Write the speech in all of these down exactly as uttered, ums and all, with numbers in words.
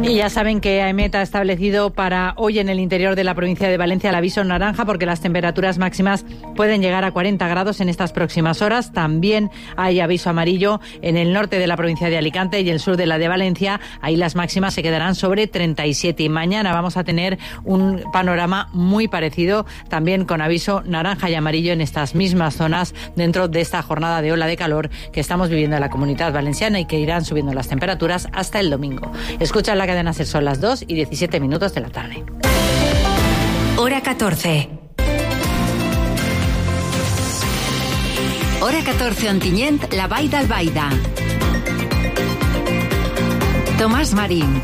Y ya saben que AEMET ha establecido para hoy en el interior de la provincia de Valencia el aviso naranja porque las temperaturas máximas pueden llegar a cuarenta grados en estas próximas horas. También hay aviso amarillo en el norte de la provincia de Alicante y el sur de la de Valencia. Ahí las máximas se quedarán sobre treinta y siete. Y mañana vamos a tener un panorama muy parecido, también con aviso naranja y amarillo en estas mismas zonas dentro de esta jornada de ola de calor que estamos viviendo en la Comunidad Valenciana y que irán subiendo las temperaturas hasta el domingo. Escucha la cadena SER, son las dos y diecisiete minutos de la tarde. Hora catorce. Hora catorce Ontinyent, la Vall d'Albaida. Tomàs Marín.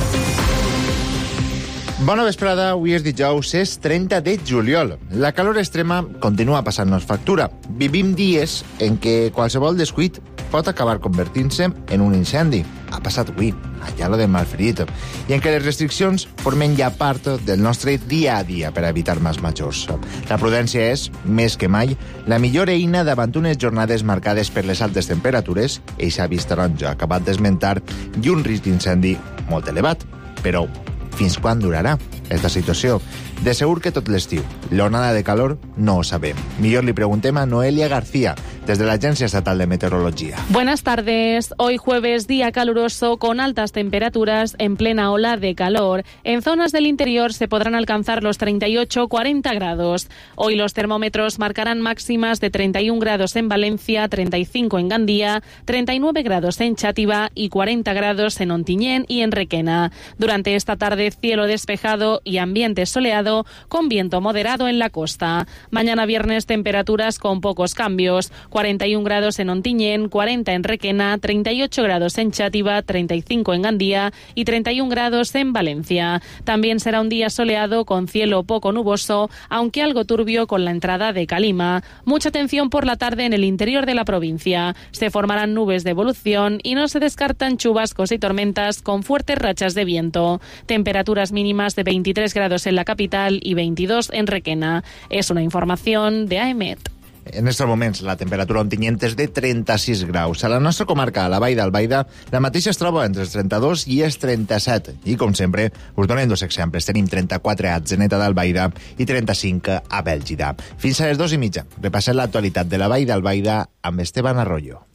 Bona vesprada, avui és dijous, és trenta de juliol. La calor extrema continua passant-nos factura. Vivim dies en què qualsevol descuit pot acabar convertint-se en un incendi. Ha passat avui, allà lo de Malferit. I en què les restriccions formen ja part del nostre dia a dia per a evitar mals majors. La prudència és, més que mai, la millor eina davant unes jornades marcades per les altes temperatures, eixa avís taronja acabat d'esmentar, i un risc d'incendi molt elevat. Però fins quan durarà esta situació? De segur que tot l'estiu. L'onada de calor no ho sabem. Millor li preguntem a Noelia García, desde la Agencia Estatal de Meteorología. Buenas tardes. Hoy jueves, día caluroso con altas temperaturas en plena ola de calor. En zonas del interior se podrán alcanzar los treinta y ocho a cuarenta grados. Hoy los termómetros marcarán máximas de treinta y un grados en Valencia, treinta y cinco en Gandía, treinta y nueve grados en Xàtiva y cuarenta grados en Ontinyent y en Requena. Durante esta tarde, cielo despejado y ambiente soleado con viento moderado en la costa. Mañana viernes, temperaturas con pocos cambios. cuarenta y un grados en Ontinyent, cuarenta en Requena, treinta y ocho grados en Xàtiva, treinta y cinco en Gandía y treinta y un grados en Valencia. También será un día soleado con cielo poco nuboso, aunque algo turbio con la entrada de calima. Mucha atención por la tarde en el interior de la provincia. Se formarán nubes de evolución y no se descartan chubascos y tormentas con fuertes rachas de viento. Temperaturas mínimas de veintitrés grados en la capital y veintidós en Requena. Es una información de AEMET. En estos moments la temperatura a Ontinyent és de trenta-sis graus. A la nostra comarca, a la Vall d'Albaida, la mateixa es troba entre els trenta-dos i els trenta-set. I, com sempre, us donem dos exemples. Tenim trenta-quatre a Atzeneta d'Albaida i trenta-cinc a Bèlgida. Fins a les dos i mitja. Repassem l'actualitat de la Vall d'Albaida amb Esteban Arroyo.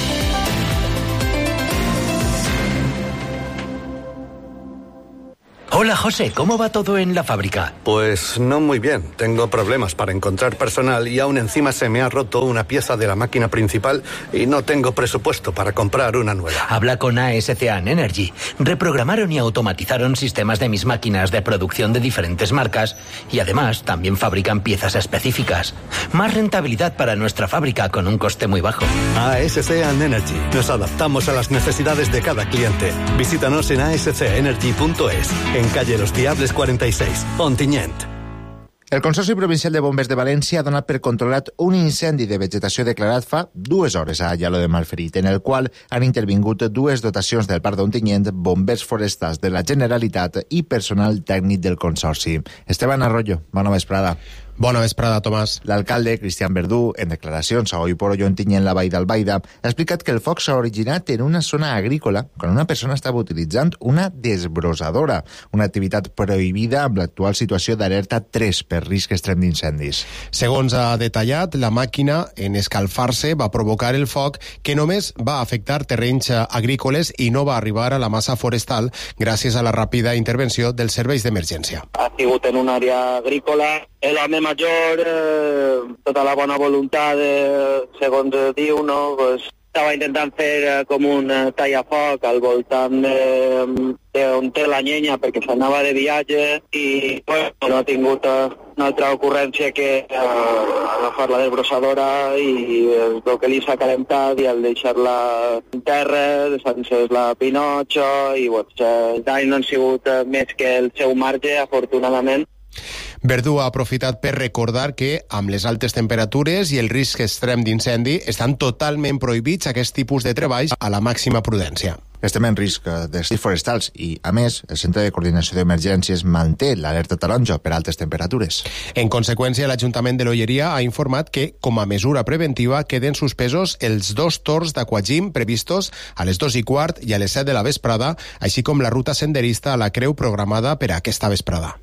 Hola, José, ¿cómo va todo en la fábrica? Pues no muy bien. Tengo problemas para encontrar personal y aún encima se me ha roto una pieza de la máquina principal y no tengo presupuesto para comprar una nueva. Habla con A S C AN Energy. Reprogramaron y automatizaron sistemas de mis máquinas de producción de diferentes marcas y además también fabrican piezas específicas. Más rentabilidad para nuestra fábrica con un coste muy bajo. A S C AN Energy. Nos adaptamos a las necesidades de cada cliente. Visítanos en a s c energy punto es. En calle Los Diables cuarenta y seis, Ontinyent. El Consorci Provincial de Bombers de València ha donat per controlat un incendi de vegetació declarat fa dues hores a Ayala de Malferit, en el qual han intervingut dues dotacions del Parc d'Ontinyent, bombers forestals de la Generalitat i personal tècnic del Consorci. Esteban Arroyo, bona vesprada. Bona vesprada, Tomàs. L'alcalde, Cristian Verdú, en declaracions a Hoy por Hoy Ontinyent, la Vall d'Albaida, ha explicat que el foc s'ha originat en una zona agrícola quan una persona estava utilitzant una desbrossadora, una activitat prohibida amb l'actual situació d'alerta tres per risc extrem d'incendis. Segons ha detallat, la màquina, en escalfar-se, va provocar el foc que només va afectar terrenys agrícoles i no va arribar a la massa forestal gràcies a la ràpida intervenció dels serveis d'emergència. Ha sigut en una àrea agrícola. L'home major, eh, tota la bona voluntat, eh, segons diu, no, pues, estava intentant fer eh, com un eh, tallafoc al voltant d'on té la llenya perquè s'anava de viatge i pues, no ha tingut eh, una altra ocurrència que eh, agafar la desbrossadora i el que li s'ha calentat i al deixar-la en terra s'ha encès la pinotxo i bueno, els danys no han sigut eh, més que el seu marge, afortunadament. Verdú ha aprofitat per recordar que, amb les altes temperatures i el risc extrem d'incendi, estan totalment prohibits aquests tipus de treballs a la màxima prudència. Estem en risc d'extrems forestals i, a més, el Centre de Coordinació d'Emergències manté l'alerta taronja per altes temperatures. En conseqüència, l'Ajuntament de l'Olleria ha informat que, com a mesura preventiva, queden suspesos els dos torns d'aquagym previstos a les dos i quart i a les set de la vesprada, així com la ruta senderista a la Creu programada per a aquesta vesprada.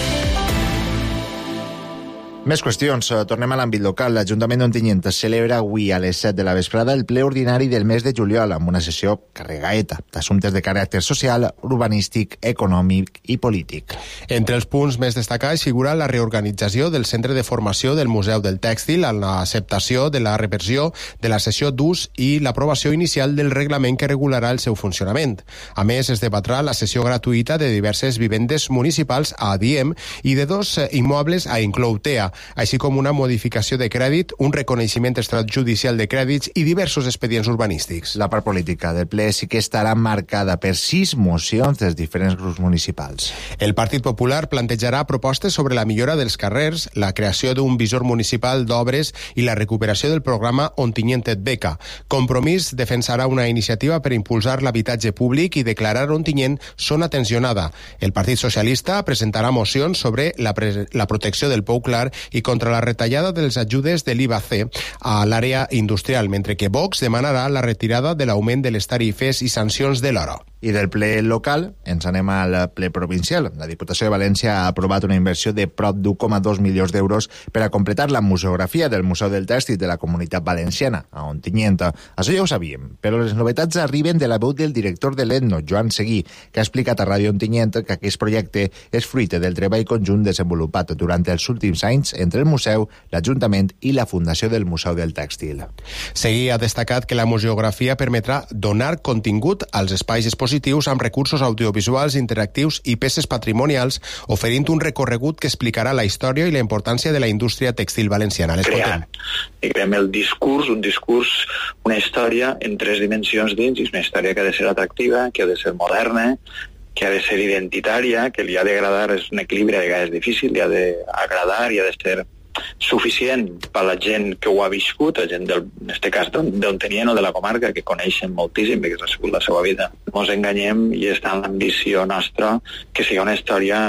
Més qüestions. Tornem a l'àmbit local. L'Ajuntament d'Ontinyent celebra avui a les set de la vesprada el ple ordinari del mes de juliol amb una sessió carregaeta d'assumptes de caràcter social, urbanístic, econòmic i polític. Entre els punts més destacats figura la reorganització del Centre de Formació del Museu del Tèxtil, amb l'acceptació de la reversió de la sessió d'ús i l'aprovació inicial del reglament que regularà el seu funcionament. A més, es debatrà la cessió gratuïta de diverses vivendes municipals a Diem i de dos immobles a Encloutea, així com una modificació de crèdit, un reconeixement extrajudicial de crèdits i diversos expedients urbanístics. La part política del ple sí que estarà marcada per sis mocions dels diferents grups municipals. El Partit Popular plantejarà propostes sobre la millora dels carrers, la creació d'un visor municipal d'obres i la recuperació del programa Ontinyent et Beca. Compromís defensarà una iniciativa per impulsar l'habitatge públic i declarar Ontinyent zona tensionada. El Partit Socialista presentarà mocions sobre la, pre la protecció del Pou Clar i contra la retallada de les ajudes de l'I V A C a l'àrea industrial, mentre que Vox demanarà la retirada de l'augment de les tarifes i sancions de l'hora. I del ple local ens anem al ple provincial. La Diputació de València ha aprovat una inversió de prop d'u coma dos milions d'euros per a completar la museografia del Museu del Tèxtil de la Comunitat Valenciana, a Ontinyent. Això ja ho sabíem, però les novetats arriben de la veu del director de l'Etno, Joan Seguí, que ha explicat a Ràdio Ontinyent que aquest projecte és fruit del treball conjunt desenvolupat durant els últims anys entre el museu, l'Ajuntament i la Fundació del Museu del Tèxtil. Seguí ha destacat que la museografia permetrà donar contingut als espais expositius amb recursos audiovisuals, interactius i peces patrimonials, oferint un recorregut que explicarà la història i la importància de la indústria tèxtil valenciana. Creant, i creem el discurs, un discurs, una història en tres dimensions dins, i és una història que ha de ser atractiva, que ha de ser moderna, que ha de ser identitària, que li ha d'agradar, és un equilibri a vegades difícil, li ha d'agradar i ha de ser suficient per a la gent que ho ha viscut, la gent del, en aquest cas d'Ontinyent o de la comarca, que coneixen moltíssim perquè ha sigut la seva vida. No ens enganyem i està en l'ambició nostra que sigui una història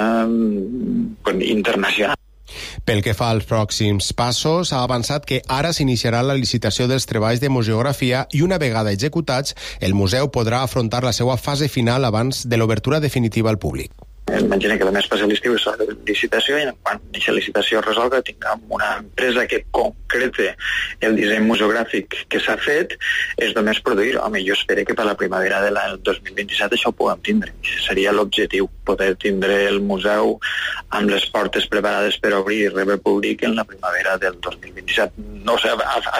internacional. Pel que fa als pròxims passos, ha avançat que ara s'iniciarà la licitació dels treballs de museografia i una vegada executats, el museu podrà afrontar la seva fase final abans de l'obertura definitiva al públic. Imagina que el més especialista és la licitació i quan aquesta licitació es resolga tinguem una empresa que concrete el disseny museogràfic que s'ha fet, és només produir. Home, jo espero que per la primavera del dos mil vint-i-set això ho puguem tindre. Seria l'objectiu, poder tindre el museu amb les portes preparades per obrir i rebre públic en la primavera del dos mil vint-i-set. No sé, a, a